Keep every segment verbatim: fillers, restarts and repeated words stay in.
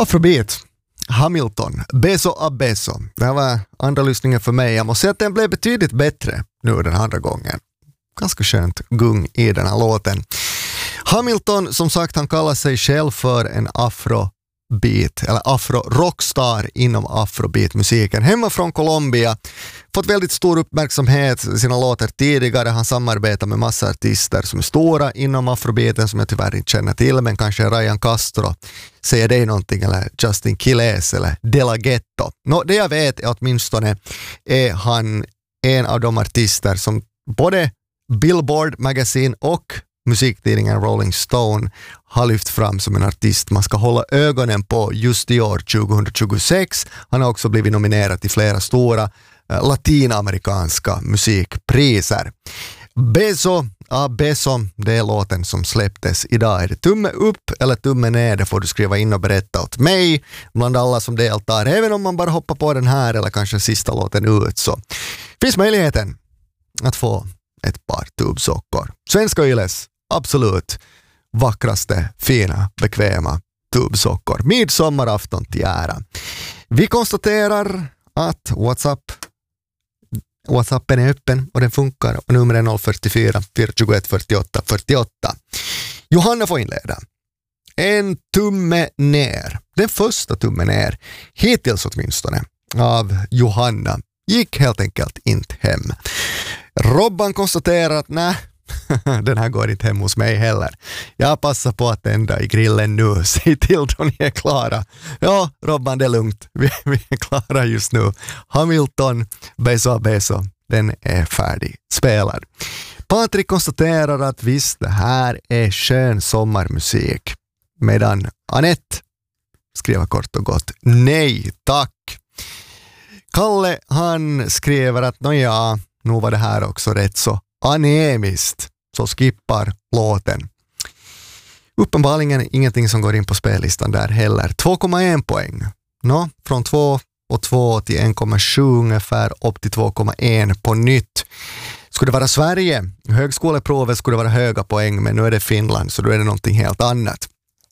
Afrobeat, Hamilton, Beso a Beso. Det här var andra lyssningen för mig. Jag måste säga att den blev betydligt bättre nu den andra gången. Ganska skönt gung i den här låten. Hamilton, som sagt, han kallar sig själv för en afrobeat eller afro-rockstar inom afrobeat-musiken. Hemma från Colombia. Fått väldigt stor uppmärksamhet i sina låtar tidigare. Han samarbetar med massa artister som är stora inom afrobeaten som jag tyvärr inte känner till, men kanske Ryan Castro säger det någonting, eller Justin Quiles eller De La Ghetto. Nå, det jag vet är åtminstone är han en av de artister som både Billboard Magazine och musiktidningen Rolling Stone har lyft fram som en artist man ska hålla ögonen på just i år tjugohundratjugosex. Han har också blivit nominerad till flera stora eh, latinamerikanska musikpriser. Beso a Beso, det är låten som släpptes idag. Är det tumme upp eller tumme ner? Det får du skriva in och berätta åt mig bland alla som deltar. Även om man bara hoppar på den här eller kanske sista låten ut, så finns möjligheten att få ett par tubsockor. Svenska Yles, absolut vackraste, fina, bekväma tubsockor. Midsommarafton till ära. Vi konstaterar att WhatsApp WhatsAppen är öppen och den funkar, och nummer är noll fyra fyra, fyra två ett, fyra åtta fyra åtta. Johanna får inleda. En tumme ner. Den första tummen ner, hittills åtminstone, av Johanna gick helt enkelt inte hem. Robban konstaterar att nej, den här går inte hem hos mig heller. Jag passar på att tända i grillen nu. Säg till då ni är klara. Ja, Robban, det är lugnt. Vi, vi är klara just nu. Hamilton, Beso a Beso, den är färdig spelad. Patrik konstaterar att visst, det här är skön sommarmusik. Medan Anette skriver kort och gott nej, tack. Kalle, han skriver att nåja, nu var det här också rätt så anemiskt, så skippar låten. Uppenbarligen ingenting som går in på spellistan där heller. två komma ett poäng. Nå, från två och två till en komma sju ungefär upp till två komma ett på nytt. Skulle det vara Sverige, högskoleprovet skulle vara höga poäng, men nu är det Finland, så då är det någonting helt annat.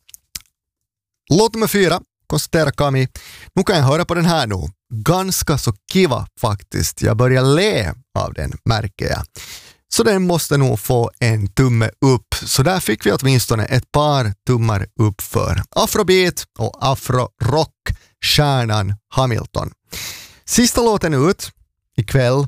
Låt nummer fyra, konstaterar Kami. Nu kan jag höra på den här nu. Ganska så kiva faktiskt. Jag börjar le av den, märker jag. Så den måste nog få en tumme upp. Så där fick vi åtminstone ett par tummar upp för afrobeat och afro-rock, stjärnan Hamilton. Sista låten ut ikväll.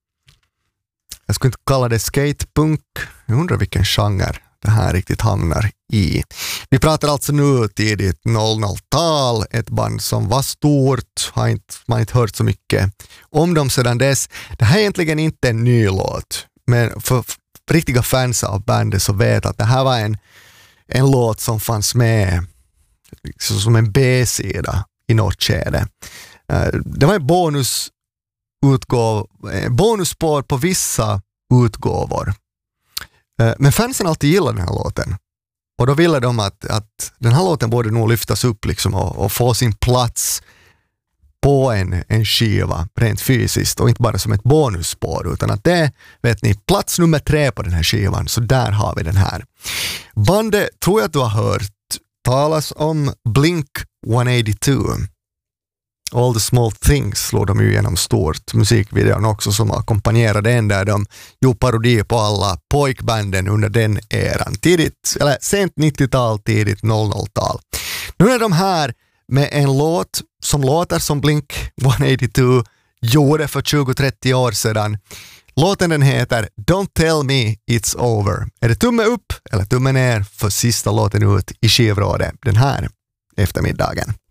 Jag skulle inte kalla det skatepunk. Jag undrar vilken genre det här riktigt hamnar i. Vi pratar alltså nu tidigt noll noll-tal, ett band som var stort, har inte, man har inte hört så mycket om dem sedan dess. Det här är egentligen inte en ny låt, men för riktiga fans av bandet så vet att det här var en, en låt som fanns med liksom som en B-sida i något skede. Det var en bonus utgåv, bonusspår på vissa utgåvor. Men fansen alltid gillar den här låten. Och då ville de att, att den här låten borde nog lyftas upp liksom och, och få sin plats på en, en skiva rent fysiskt och inte bara som ett bonusspår, utan att det, vet ni, plats nummer tre på den här skivan, så där har vi den här. Bandet tror jag att du har hört talas om Blink etthundraåttiotvå. All the small things slår de ju igenom stort. Musikvideon också som ackompanjerade den där de gjorde parodi på alla pojkbanden under den eran. Tidigt, eller sent nittiotal, tidigt noll noll-tal. Nu är de här med en låt som låter som Blink etthundraåttiotvå gjorde för tjugo till trettio år sedan. Låten den heter Don't Tell Me It's Over. Är det tumme upp eller tumme ner för sista låten ut i skivrådet den här eftermiddagen?